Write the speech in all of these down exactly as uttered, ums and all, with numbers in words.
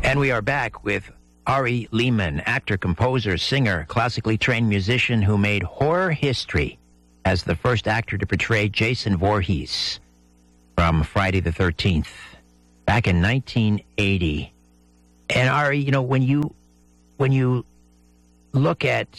And we are back with Ari Lehman, actor, composer, singer, classically trained musician who made horror history as the first actor to portray Jason Voorhees from Friday the thirteenth back in nineteen eighty. And Ari, you know, when you when you look at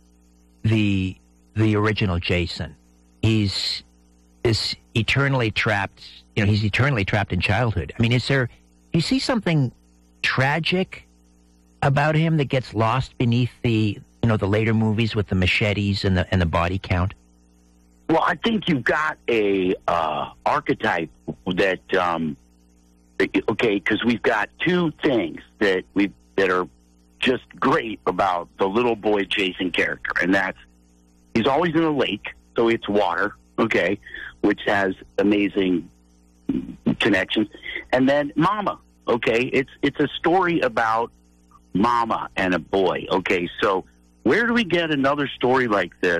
the the original Jason, he's this eternally trapped, you know, he's eternally trapped in childhood. I mean, is there, do you see something tragic about him that gets lost beneath the, you know, the later movies with the machetes and the and the body count? Well, I think you've got a uh, archetype that, um, okay, because we've got two things that we that are just great about the little boy Jason character, and that's he's always in a lake, so it's water, okay, which has amazing connections, and then Mama. Okay, it's it's a story about mama and a boy. Okay, so where do we get another story like this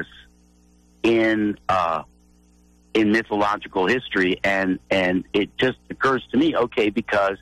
in uh, in mythological history? And and it just occurs to me, okay, because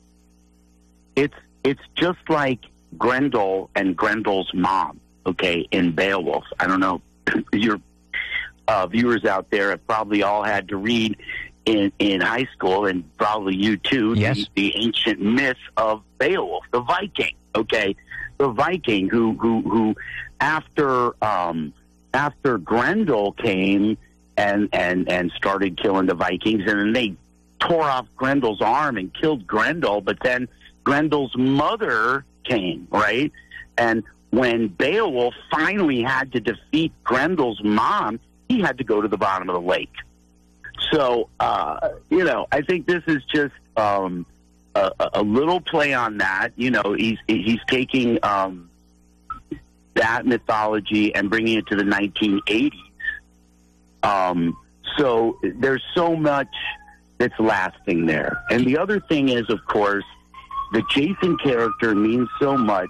it's it's just like Grendel and Grendel's mom. Okay, in Beowulf. I don't know, your uh, viewers out there have probably all had to read in, in high school, and probably you too, yes. the, the ancient myth of Beowulf, the Viking, okay? The Viking who, who, who after, um, after Grendel came and, and, and started killing the Vikings, and then they tore off Grendel's arm and killed Grendel, but then Grendel's mother came, right? And when Beowulf finally had to defeat Grendel's mom, he had to go to the bottom of the lake. So, uh, you know, I think this is just um, a, a little play on that. You know, he's he's taking um, that mythology and bringing it to the nineteen eighties. Um, so there's so much that's lasting there. And the other thing is, of course, the Jason character means so much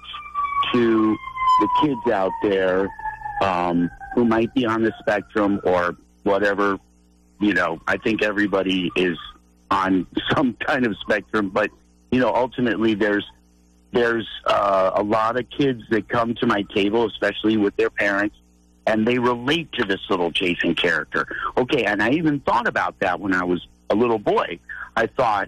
to the kids out there um, who might be on the spectrum or whatever. You know, I think everybody is on some kind of spectrum, but, you know, ultimately there's there's uh, a lot of kids that come to my table, especially with their parents, and they relate to this little Jason character. Okay, and I even thought about that when I was a little boy. I thought,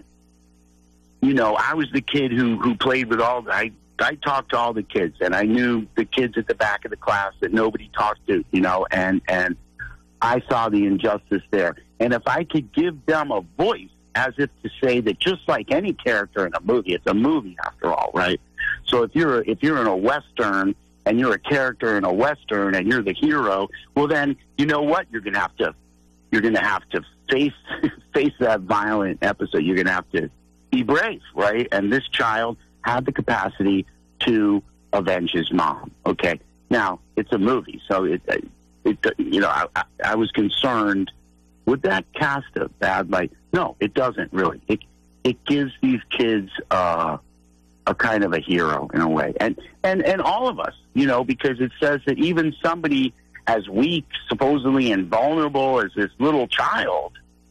you know, I was the kid who, who played with all, I, I talked to all the kids, and I knew the kids at the back of the class that nobody talked to, you know, and, and I saw the injustice there. And if I could give them a voice, as if to say that just like any character in a movie, it's a movie after all, right? So if you're if you're in a Western and you're a character in a Western and you're the hero, well then, you know what? You're gonna have to you're gonna have to face face that violent episode. You're gonna have to be brave, right? And this child had the capacity to avenge his mom. Okay. Now, it's a movie, so it It, you know, I, I was concerned, would that cast a bad light? No, it doesn't really. It it gives these kids uh, a kind of a hero in a way, and and and all of us, you know, because it says that even somebody as weak, supposedly and vulnerable as this little child,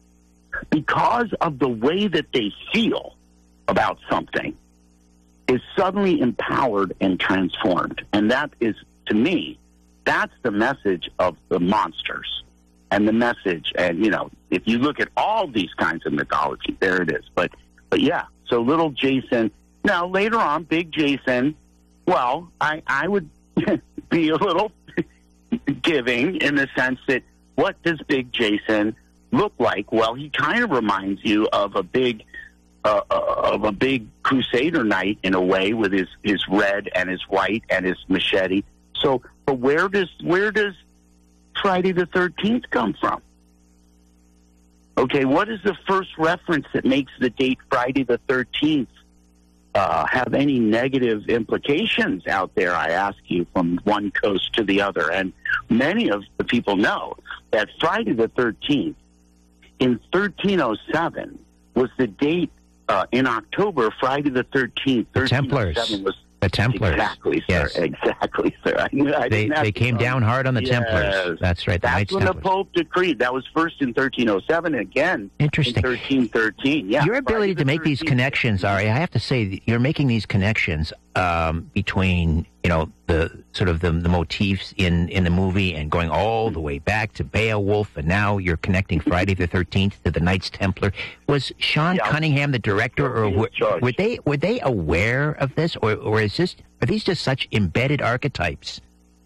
because of the way that they feel about something, is suddenly empowered and transformed, and that is, to me, that's the message of the monsters and the message. And, you know, if you look at all these kinds of mythology, there it is. But, but yeah, so little Jason. Now, later on, big Jason, well, I, I would be a little giving in the sense that what does big Jason look like? Well, he kind of reminds you of a big, uh, of a big Crusader knight in a way, with his, his red and his white and his machete. So, but where does where does Friday the thirteenth come from? Okay, what is the first reference that makes the date Friday the thirteenth uh, have any negative implications out there? I ask you, from one coast to the other, and many of the people know that Friday the thirteenth in thirteen oh seven was the date uh, in October. Friday the thirteenth, Templars was The Templars. Exactly, sir. Yes. Exactly, sir. I, I they they came down hard on the yes. Templars. That's right. The That's Knights when Templars. the Pope decreed. That was first in thirteen oh seven, again Interesting. in thirteen thirteen. Yeah. Your ability Friday to make the these thirteenth. connections, Ari, I have to say, that you're making these connections um, between, you know, the sort of the, the motifs in, in the movie and going all the way back to Beowulf, and now you're connecting Friday the thirteenth to the Knights Templar. Was Sean Yeah. Cunningham the director, or He was were, charged. were they were they aware of this, or or is this are these just such embedded archetypes?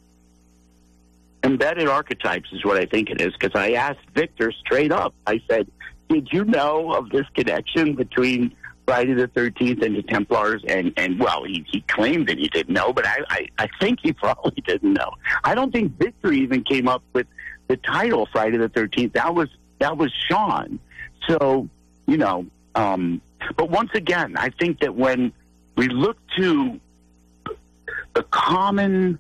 Embedded archetypes is what I think it is, because I asked Victor straight up. I said, did you know of this connection between Friday the thirteenth and the Templars? And, and well, he, he claimed that he didn't know, but I, I, I think he probably didn't know. I don't think Victor even came up with the title Friday the thirteenth. That was, that was Sean. So, you know, um, but once again, I think that when we look to the common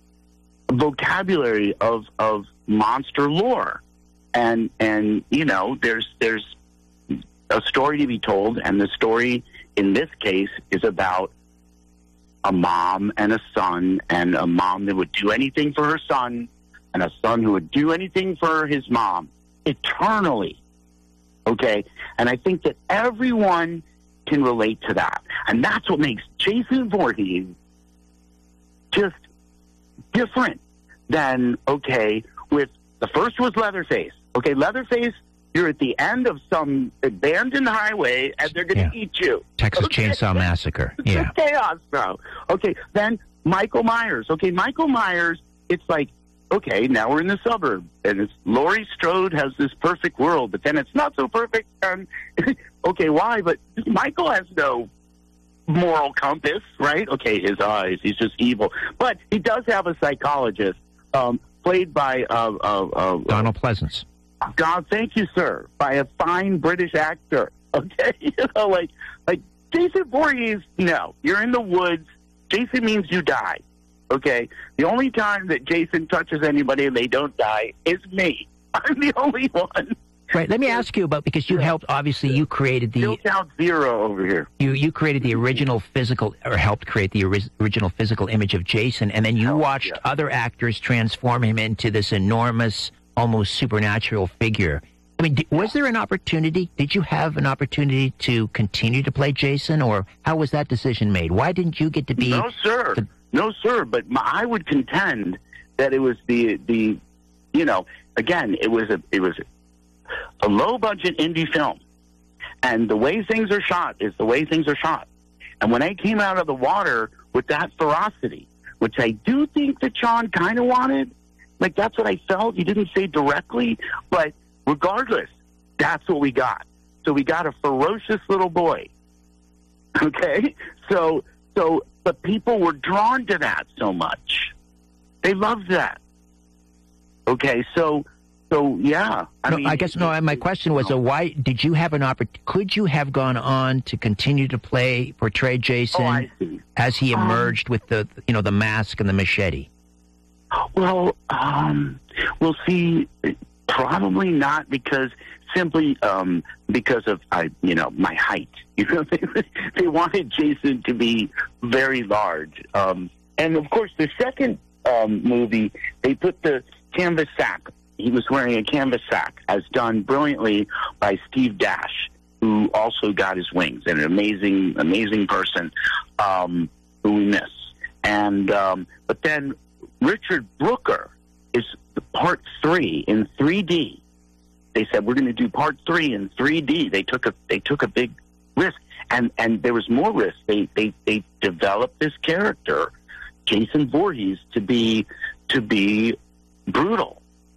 vocabulary of of monster lore, and and you know, there's there's a story to be told, and the story in this case is about a mom and a son, and a mom that would do anything for her son, and a son who would do anything for his mom eternally. Okay, and I think that everyone can relate to that, and that's what makes Jason Voorhees just different than, okay, with the first was Leatherface. Okay, Leatherface, you're at the end of some abandoned highway and they're going to Yeah. eat you. Texas Okay. Chainsaw Massacre. It's Yeah. just chaos, bro. Okay, then Michael Myers. Okay, Michael Myers, it's like, okay, now we're in the suburb, and it's Laurie Strode has this perfect world, but then it's not so perfect. And okay, why? But Michael has no moral compass, right? Okay, his eyes, he's just evil. But he does have a psychologist, um, played by uh, uh, uh, Donald Pleasance. God, thank you, sir, by a fine British actor. Okay, you know, like like Jason Voorhees. No, you're in the woods. Jason means you die. Okay, the only time that Jason touches anybody and they don't die is me. I'm the only one. Right. Let me ask you about, because you helped. Obviously, you created the Still count zero over here. you you created the original physical, or helped create the ori- original physical image of Jason, and then you Oh, watched yeah. other actors transform him into this enormous, almost supernatural figure. I mean, d- was there an opportunity? Did you have an opportunity to continue to play Jason, or how was that decision made? Why didn't you get to be? No, sir. the- No, sir. But my, I would contend that it was the the, you know, again, it was a it was a low budget indie film, and the way things are shot is the way things are shot. And when I came out of the water with that ferocity, which I do think that Sean kind of wanted, like that's what I felt. He didn't say directly, but regardless, that's what we got. So we got a ferocious little boy. Okay, so so the people were drawn to that so much. They loved that. Okay, so so yeah. I no, mean, I guess no. My question was, uh, why did you have an opportunity? Could you have gone on to continue to play, portray Jason Oh, I see. as he Um, emerged with the, you know, the mask and the machete? Well, um, we'll see. Probably not, because simply um, because of I, you know, my height. You know, they, they wanted Jason to be very large, um, and of course, the second um, movie they put the canvas sack. He was wearing a canvas sack, as done brilliantly by Steve Dash, who also got his wings. An amazing, amazing person um, who we miss. And um, but then Richard Brooker is the part three in three D. They said we're going to do part three in three D. They took a they took a big risk, and and there was more risk. They they they developed this character, Jason Voorhees, to be to be brutal.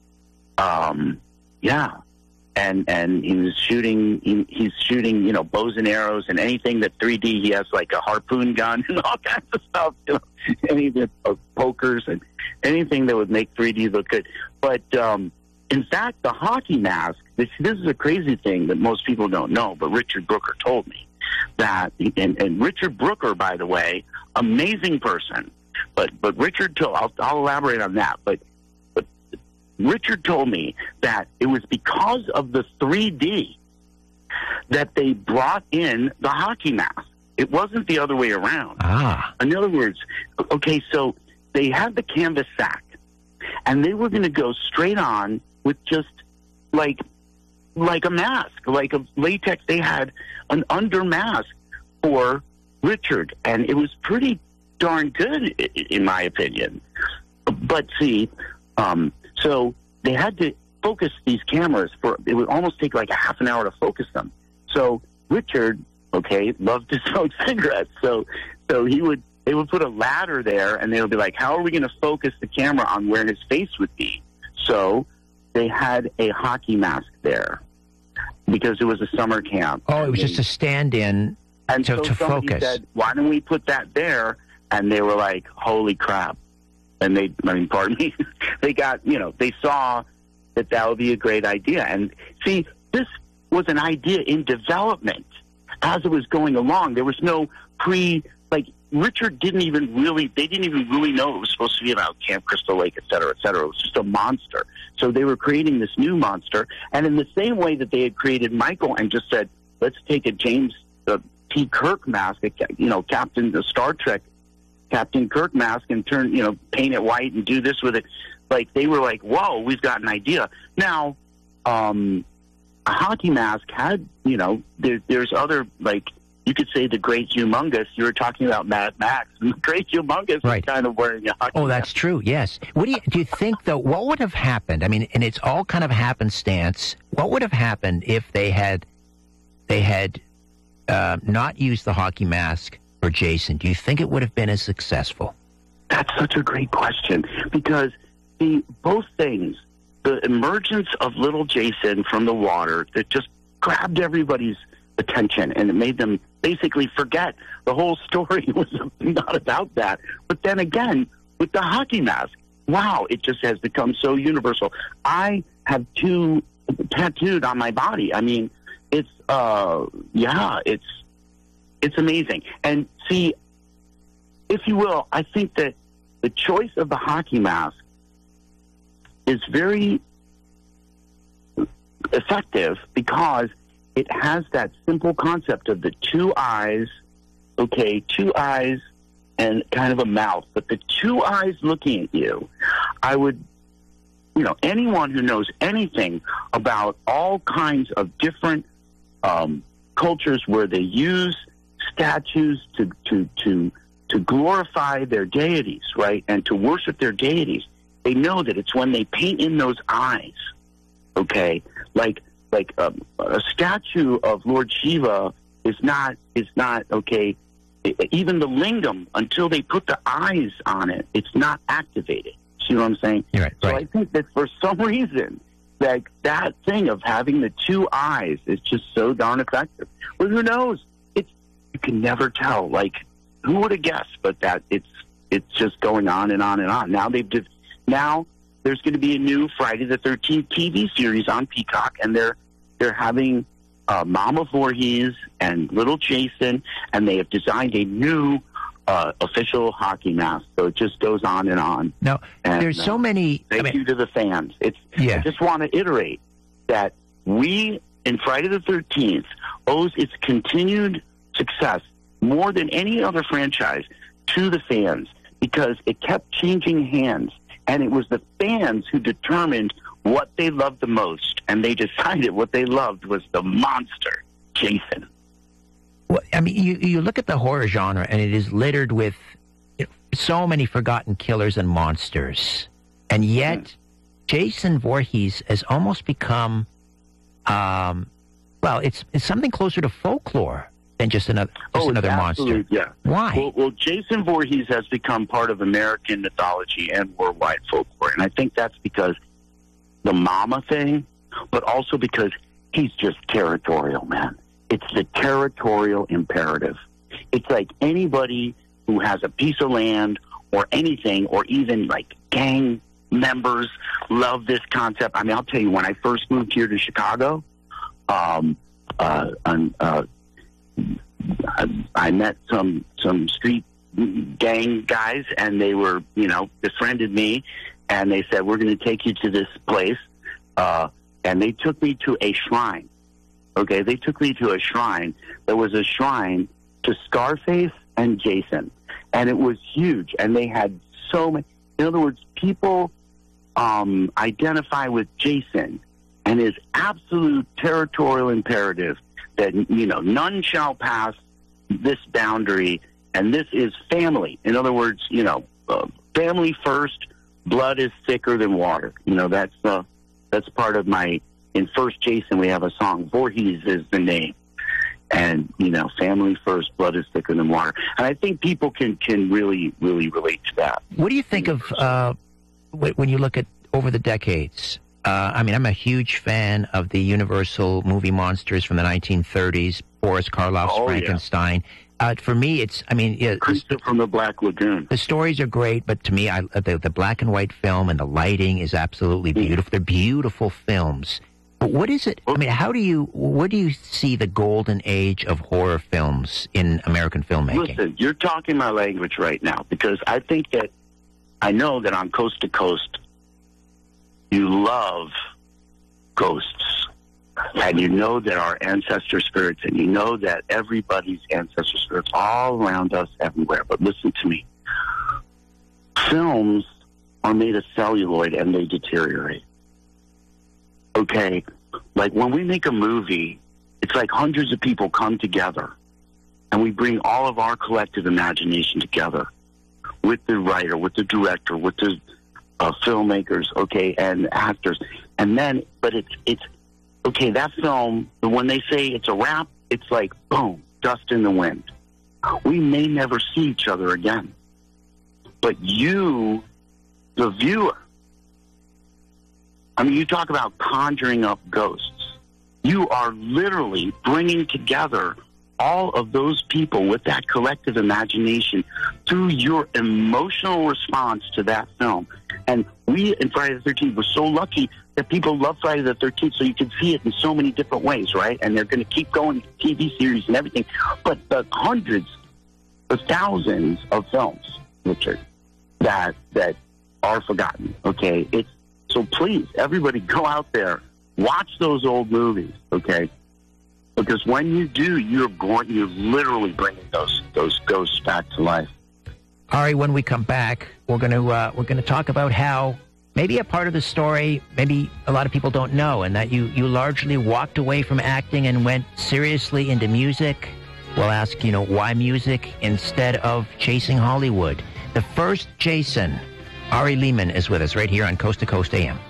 Um, yeah, and and he was shooting. He, he's shooting, you know, bows and arrows, and anything that three D. He has like a harpoon gun and all kinds of stuff. You know, any of the uh, pokers and anything that would make three D look good. But um, in fact, the hockey mask. This this is a crazy thing that most people don't know, but Richard Brooker told me that. And, and Richard Brooker, by the way, amazing person. But but Richard told. I'll, I'll elaborate on that. But. Richard told me that it was because of the three D that they brought in the hockey mask. It wasn't the other way around. Ah. In other words, okay, so they had the canvas sack, and they were going to go straight on with just like like a mask, like a latex. They had an under mask for Richard, and it was pretty darn good, in my opinion. But see, um, so they had to focus these cameras for, it would almost take like a half an hour to focus them. So Richard, okay, loved to smoke cigarettes. So, so he would, they would put a ladder there, and they would be like, how are we going to focus the camera on where his face would be? So they had a hockey mask there because it was a summer camp. Oh, it was just a stand-in and to, so to somebody focus. said, why don't we put that there? And they were like, holy crap. And they, I mean, pardon me, they got, you know, they saw that that would be a great idea. And see, this was an idea in development as it was going along. There was no pre, like, Richard didn't even really, they didn't even really know it was supposed to be about Camp Crystal Lake, et cetera, et cetera. It was just a monster. So they were creating this new monster. And in the same way that they had created Michael and just said, let's take a James uh, T. Kirk mask, you know, Captain, the Star Trek Captain Kirk mask, and turn, you know, paint it white and do this with it. Like, they were like, whoa, we've got an idea. Now, um, a hockey mask had, you know, there, there's other, like, you could say the Great Humongous. You were talking about Mad Max. And the Great Humongous right. was kind of wearing a hockey Oh, mask. that's true, yes. What do you, do you think, though, what would have happened? I mean, and it's all kind of happenstance. What would have happened if they had, they had uh, not used the hockey mask for Jason? Do you think it would have been as successful? That's such a great question, because the both things, the emergence of little Jason from the water that just grabbed everybody's attention, and it made them basically forget the whole story was not about that. But then again, with the hockey mask, wow, it just has become so universal. I have two tattooed on my body. I mean, it's, uh, yeah, it's, it's amazing. And see, if you will, I think that the choice of the hockey mask is very effective because it has that simple concept of the two eyes, okay, two eyes and kind of a mouth, but the two eyes looking at you. I would, you know, anyone who knows anything about all kinds of different um, cultures where they use statues to, to, to, to glorify their deities, right, and to worship their deities, they know that it's when they paint in those eyes, okay, like like um, a statue of Lord Shiva is not is not okay. Even the lingam, until they put the eyes on it, it's not activated. See what I'm saying? You're right, so right. I think that for some reason, like that thing of having the two eyes is just so darn effective. Well, who knows? It's you can never tell. Like, who would have guessed? But that it's it's just going on and on and on. Now they've just now. There's going to be a new Friday the thirteenth T V series on Peacock, and they're they're having uh, Mama Voorhees and little Jason, and they have designed a new uh, official hockey mask. So it just goes on and on. Now, and, there's so uh, many... Thank I mean, you to the fans. It's. Yeah. I just want to iterate that we, in Friday the thirteenth, owes its continued success more than any other franchise to the fans, because it kept changing hands. And it was the fans who determined what they loved the most, and they decided what they loved was the monster, Jason. well, I mean, you, you look at the horror genre, and it is littered with so many forgotten killers and monsters. And yet, mm. Jason Voorhees has almost become, um, well, it's, it's something closer to folklore than just another just oh, another monster. Yeah. Why? Well, well, Jason Voorhees has become part of American mythology and worldwide folklore, and I think that's because the mama thing, but also because he's just territorial, man. It's the territorial imperative. It's like anybody who has a piece of land or anything, or even like gang members love this concept. I mean, I'll tell you, when I first moved here to Chicago, um, uh, um, uh, I met some some street gang guys, and they were, you know, befriended me, and they said, we're going to take you to this place, uh, and they took me to a shrine. Okay, they took me to a shrine. There was a shrine to Scarface and Jason. And it was huge. And they had so many. In other words, people um, identify with Jason and his absolute territorial imperative that, you know, none shall pass this boundary, and this is family. In other words, you know, uh, family first, blood is thicker than water. You know, that's uh, that's part of my, in First Jason, we have a song, Voorhees is the name. And, you know, family first, blood is thicker than water. And I think people can, can really, really relate to that. What do you think of, uh, when you look at over the decades? Uh, I mean, I'm a huge fan of the Universal movie monsters from the nineteen thirties, Boris Karloff's Oh, yeah. Frankenstein. Uh, for me, it's, I mean... Yeah, Creature from the Black Lagoon. The stories are great, but to me, I, the, the black and white film and the lighting is absolutely beautiful. They're beautiful films. But what is it? I mean, how do you, what do you see the golden age of horror films in American filmmaking? Listen, you're talking my language right now, because I think that, I know that on Coast to Coast, you love ghosts. And you know that our ancestor spirits, and you know that everybody's ancestor spirits all around us everywhere. But listen to me. Films are made of celluloid and they deteriorate. Okay? Like when we make a movie, it's like hundreds of people come together and we bring all of our collective imagination together with the writer, with the director, with the uh, filmmakers, okay, and actors. And then, but it's, it's, okay, that film, when they say it's a wrap, it's like, boom, dust in the wind. We may never see each other again. But you, the viewer, I mean, you talk about conjuring up ghosts. You are literally bringing together all of those people with that collective imagination through your emotional response to that film. And we in Friday the thirteenth were so lucky that people love Friday the thirteenth, so you can see it in so many different ways, right? And they're going to keep going, T V series and everything. But the hundreds of thousands of films, Richard, that that are forgotten, okay? It's so please, everybody go out there, watch those old movies, okay? Because when you do, you're going, you're literally bringing those those ghosts back to life. Ari, when we come back, we're going to uh, we're going to talk about how maybe a part of the story, maybe a lot of people don't know, and that you, you largely walked away from acting and went seriously into music. We'll ask, you know, why music instead of chasing Hollywood. The first Jason, Ari Lehman, is with us right here on Coast to Coast A M.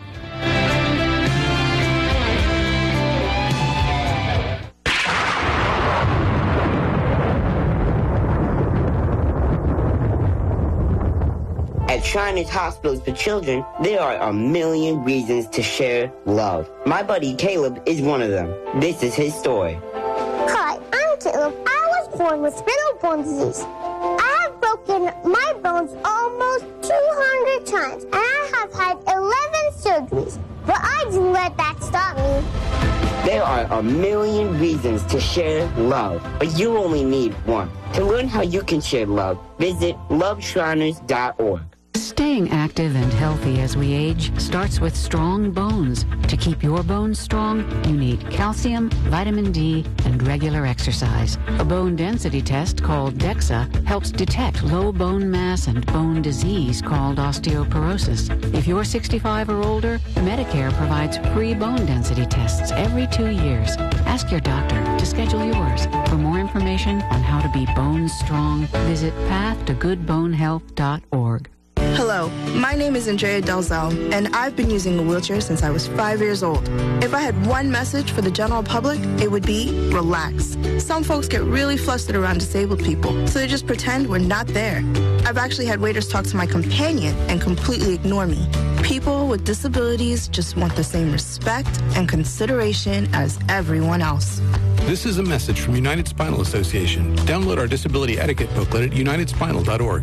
At Shriners Hospitals for Children, there are a million reasons to share love. My buddy Caleb is one of them. This is his story. Hi, I'm Caleb. I was born with spinal bone disease. I have broken my bones almost two hundred times, and I have had eleven surgeries. But I didn't let that stop me. There are a million reasons to share love, but you only need one. To learn how you can share love, visit love shriners dot org. Staying active and healthy as we age starts with strong bones. To keep your bones strong, you need calcium, vitamin D, and regular exercise. A bone density test called DEXA helps detect low bone mass and bone disease called osteoporosis. If you're sixty-five or older, Medicare provides free bone density tests every two years. Ask your doctor to schedule yours. For more information on how to be bone strong, visit path to good bone health dot org. Hello, my name is Andrea Delzell, and I've been using a wheelchair since I was five years old. If I had one message for the general public, it would be relax. Some folks get really flustered around disabled people, so they just pretend we're not there. I've actually had waiters talk to my companion and completely ignore me. People with disabilities just want the same respect and consideration as everyone else. This is a message from United Spinal Association. Download our disability etiquette booklet at united spinal dot org.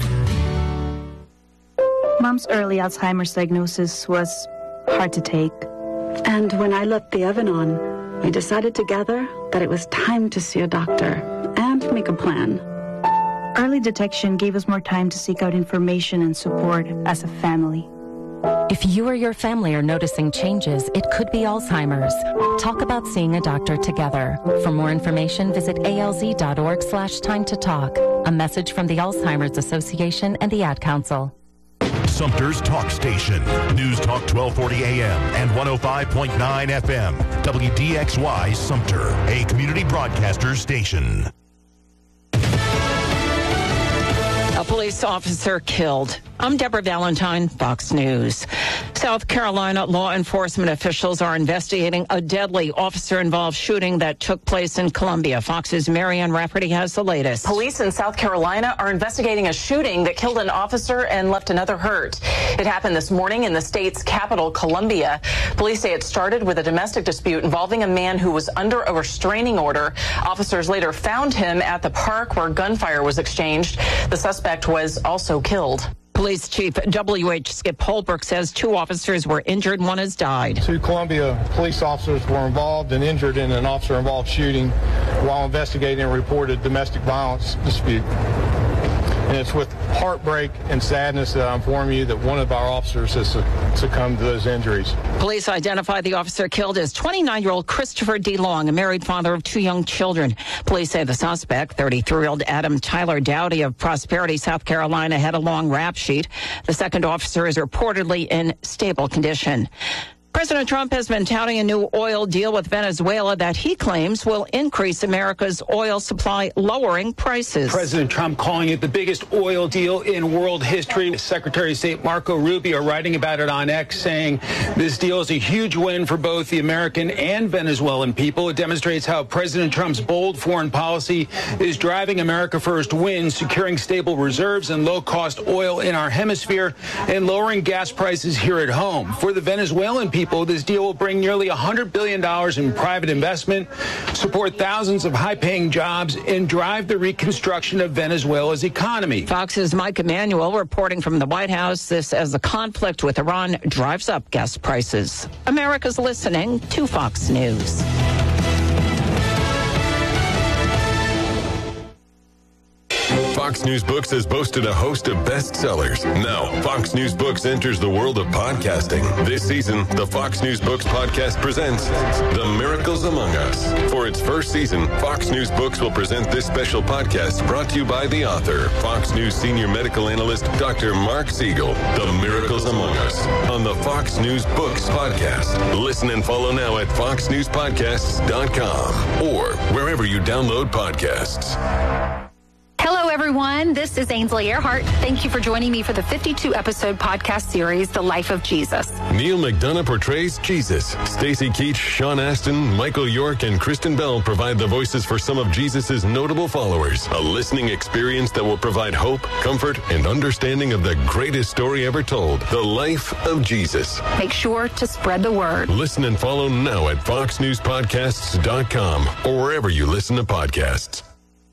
Mom's early Alzheimer's diagnosis was hard to take. And when I let the oven on, we decided together that it was time to see a doctor and make a plan. Early detection gave us more time to seek out information and support as a family. If you or your family are noticing changes, it could be Alzheimer's. Talk about seeing a doctor together. For more information, visit alz.org slash time to talk. A message from the Alzheimer's Association and the Ad Council. Sumter's Talk Station. News Talk twelve forty A M and one oh five point nine F M. W D X Y Sumter, a community broadcaster station. A police officer killed. I'm Deborah Valentine, Fox News. South Carolina law enforcement officials are investigating a deadly officer-involved shooting that took place in Columbia. Fox's Marianne Rafferty has the latest. Police in South Carolina are investigating a shooting that killed an officer and left another hurt. It happened this morning in the state's capital, Columbia. Police say it started with a domestic dispute involving a man who was under a restraining order. Officers later found him at the park where gunfire was exchanged. The suspect was also killed. Police Chief W H Skip Holbrook says two officers were injured and one has died. Two Columbia police officers were involved and injured in an officer-involved shooting while investigating a reported domestic violence dispute. And it's with heartbreak and sadness that I inform you that one of our officers has succumbed to those injuries. Police identified the officer killed as twenty-nine-year-old Christopher D. Long, a married father of two young children. Police say the suspect, thirty-three-year-old Adam Tyler Dowdy of Prosperity, South Carolina, had a long rap sheet. The second officer is reportedly in stable condition. President Trump has been touting a new oil deal with Venezuela that he claims will increase America's oil supply, lowering prices. President Trump calling it the biggest oil deal in world history. Secretary of State Marco Rubio writing about it on X, saying this deal is a huge win for both the American and Venezuelan people. It demonstrates how President Trump's bold foreign policy is driving America First wins, securing stable reserves and low-cost oil in our hemisphere and lowering gas prices here at home. For the Venezuelan people, this deal will bring nearly one hundred billion dollars in private investment, support thousands of high-paying jobs, and drive the reconstruction of Venezuela's economy. Fox's Mike Emanuel reporting from the White House, this as the conflict with Iran drives up gas prices. America's listening to Fox News. Fox News Books has boasted a host of bestsellers. Now, Fox News Books enters the world of podcasting. This season, the Fox News Books podcast presents The Miracles Among Us. For its first season, Fox News Books will present this special podcast brought to you by the author, Fox News senior medical analyst, Doctor Mark Siegel. The Miracles Among Us on the Fox News Books podcast. Listen and follow now at fox news podcasts dot com or wherever you download podcasts. Hello, everyone. This is Ainsley Earhart. Thank you for joining me for the fifty-two episode podcast series, The Life of Jesus. Neil McDonough portrays Jesus. Stacy Keach, Sean Astin, Michael York, and Kristen Bell provide the voices for some of Jesus' notable followers. A listening experience that will provide hope, comfort, and understanding of the greatest story ever told, The Life of Jesus. Make sure to spread the word. Listen and follow now at fox news podcasts dot com or wherever you listen to podcasts.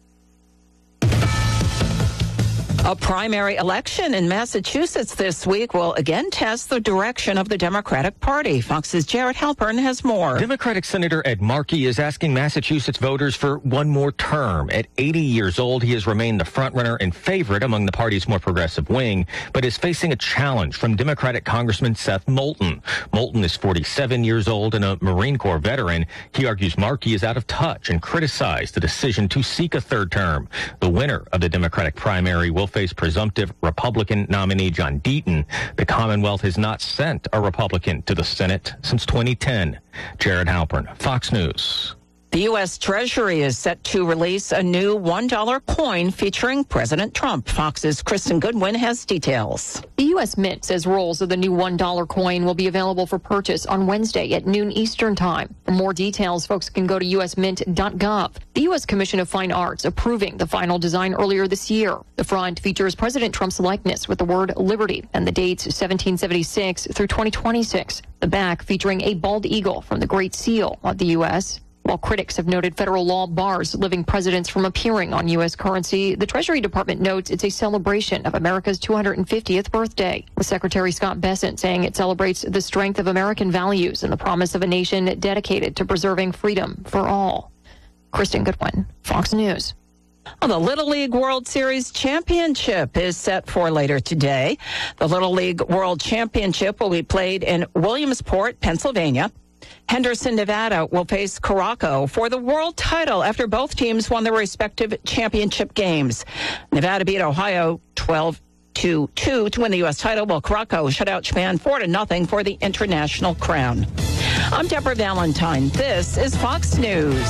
A primary election in Massachusetts this week will again test the direction of the Democratic Party. Fox's Jared Halpern has more. Democratic Senator Ed Markey is asking Massachusetts voters for one more term. At eighty years old, he has remained the frontrunner and favorite among the party's more progressive wing, but is facing a challenge from Democratic Congressman Seth Moulton. Moulton is forty-seven years old and a Marine Corps veteran. He argues Markey is out of touch and criticized the decision to seek a third term. The winner of the Democratic primary will face presumptive Republican nominee John Deaton. The Commonwealth has not sent a Republican to the Senate since twenty ten. Jared Halpern, Fox News. The U S. Treasury is set to release a new one dollar coin featuring President Trump. Fox's Kristen Goodwin has details. The U S. Mint says rolls of the new one dollar coin will be available for purchase on Wednesday at noon Eastern Time. For more details, folks can go to u s mint dot gov. The U S. Commission of Fine Arts approving the final design earlier this year. The front features President Trump's likeness with the word liberty and the dates seventeen seventy-six through twenty twenty-six. The back featuring a bald eagle from the Great Seal of the U S. While critics have noted federal law bars living presidents from appearing on U S currency, the Treasury Department notes it's a celebration of America's two hundred fiftieth birthday, with Secretary Scott Bessent saying it celebrates the strength of American values and the promise of a nation dedicated to preserving freedom for all. Kristen Goodwin, Fox News. Well, the Little League World Series Championship is set for later today. The Little League World Championship will be played in Williamsport, Pennsylvania. Henderson, Nevada will face Caraco for the world title after both teams won their respective championship games. Nevada beat Ohio twelve to two to win the U S title, while Caraco shut out Japan four to nothing for the international crown. I'm Deborah Valentine. This is Fox News.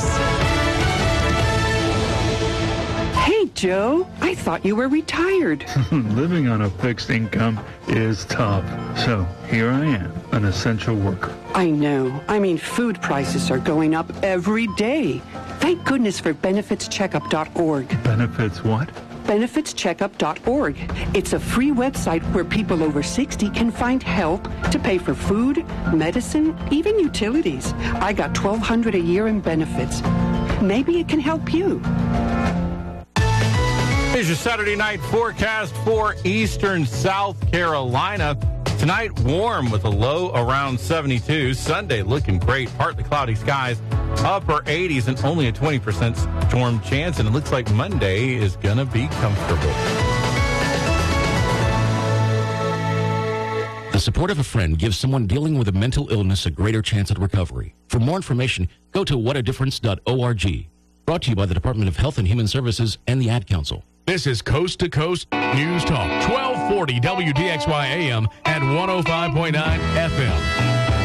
Hey, Joe, I thought you were retired. Living on a fixed income is tough. So here I am, an essential worker. I know. I mean, food prices are going up every day. Thank goodness for benefits checkup dot org. Benefits what? benefits checkup dot org. It's a free website where people over sixty can find help to pay for food, medicine, even utilities. I got twelve hundred dollars a year in benefits. Maybe it can help you. Here's your Saturday night forecast for eastern South Carolina. Tonight, warm with a low around seventy-two. Sunday, looking great. Partly cloudy skies, upper eighties, and only a twenty percent storm chance. And it looks like Monday is going to be comfortable. The support of a friend gives someone dealing with a mental illness a greater chance at recovery. For more information, go to what a difference dot org. Brought to you by the Department of Health and Human Services and the Ad Council. This is Coast to Coast News Talk, twelve forty W D X Y A M and one oh five point nine F M.